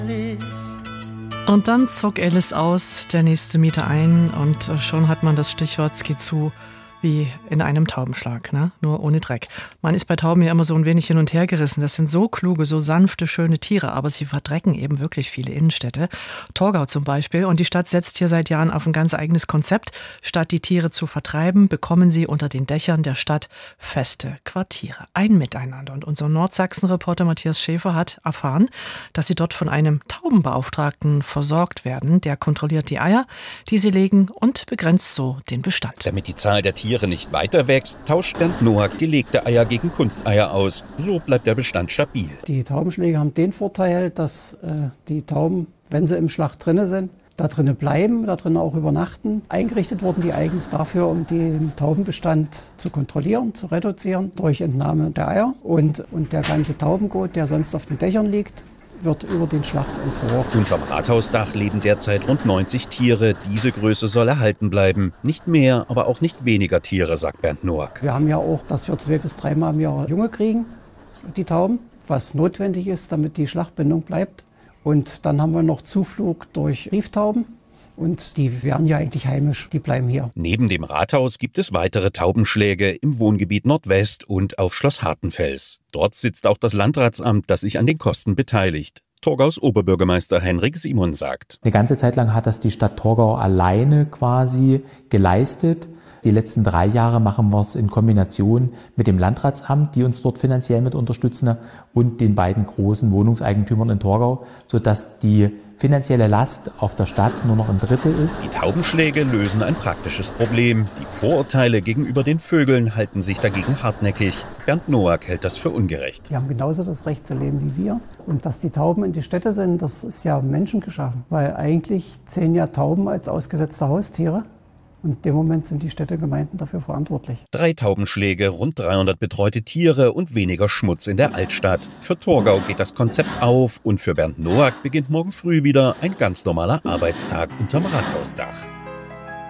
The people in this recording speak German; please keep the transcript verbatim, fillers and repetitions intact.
Und dann zog Alice aus, der nächste Mieter ein und schon hat man das Stichwort, es geht zu wie in einem Taubenschlag, ne? Nur ohne Dreck. Man ist bei Tauben ja immer so ein wenig hin und her gerissen. Das sind so kluge, so sanfte, schöne Tiere, aber sie verdrecken eben wirklich viele Innenstädte. Torgau zum Beispiel. Und die Stadt setzt hier seit Jahren auf ein ganz eigenes Konzept. Statt die Tiere zu vertreiben, bekommen sie unter den Dächern der Stadt feste Quartiere. Ein Miteinander. Und unser Nordsachsen-Reporter Matthias Schäfer hat erfahren, dass sie dort von einem Taubenbeauftragten versorgt werden. Der kontrolliert die Eier, die sie legen und begrenzt so den Bestand. Damit die Zahl der Tiere nicht weiter wächst, tauscht Bernd Noack gelegte Eier gegen Kunsteier aus. So bleibt der Bestand stabil. Die Taubenschläge haben den Vorteil, dass äh, die Tauben, wenn sie im Schlacht drinne sind, da drinnen bleiben, da drinnen auch übernachten. Eingerichtet wurden die eigens dafür, um den Taubenbestand zu kontrollieren, zu reduzieren durch Entnahme der Eier. Und, und der ganze Taubenkot, der sonst auf den Dächern liegt, wird über den Schlacht entsorgt. Unterm Rathausdach leben derzeit rund neunzig Tiere. Diese Größe soll erhalten bleiben. Nicht mehr, aber auch nicht weniger Tiere, sagt Bernd Noack. Wir haben ja auch, dass wir zwei bis dreimal im Jahr Junge kriegen, die Tauben, was notwendig ist, damit die Schlachtbindung bleibt. Und dann haben wir noch Zuflug durch Brieftauben. Und die wären ja eigentlich heimisch, die bleiben hier. Neben dem Rathaus gibt es weitere Taubenschläge im Wohngebiet Nordwest und auf Schloss Hartenfels. Dort sitzt auch das Landratsamt, das sich an den Kosten beteiligt. Torgaus Oberbürgermeister Henrik Simon sagt: Eine ganze Zeit lang hat das die Stadt Torgau alleine quasi geleistet. Die letzten drei Jahre machen wir es in Kombination mit dem Landratsamt, die uns dort finanziell mit unterstützen, und den beiden großen Wohnungseigentümern in Torgau, sodass die finanzielle Last auf der Stadt nur noch ein Drittel ist. Die Taubenschläge lösen ein praktisches Problem. Die Vorurteile gegenüber den Vögeln halten sich dagegen hartnäckig. Bernd Noack hält das für ungerecht. Die haben genauso das Recht zu leben wie wir. Und dass die Tauben in die Städte sind, das ist ja menschengeschaffen. Weil eigentlich zählen ja Tauben als ausgesetzte Haustiere. Und in dem Moment sind die Städtegemeinden dafür verantwortlich. Drei Taubenschläge, rund dreihundert betreute Tiere und weniger Schmutz in der Altstadt. Für Torgau geht das Konzept auf und für Bernd Noack beginnt morgen früh wieder ein ganz normaler Arbeitstag unterm Rathausdach.